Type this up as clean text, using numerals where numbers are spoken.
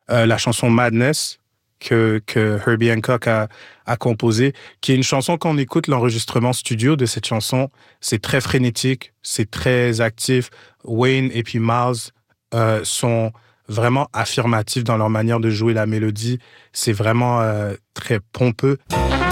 la chanson Madness que Herbie Hancock a composée, qui est une chanson quand on écoute l'enregistrement studio de cette chanson, c'est très frénétique, c'est très actif. Wayne et puis Miles sont vraiment affirmatifs dans leur manière de jouer la mélodie. C'est vraiment très pompeux.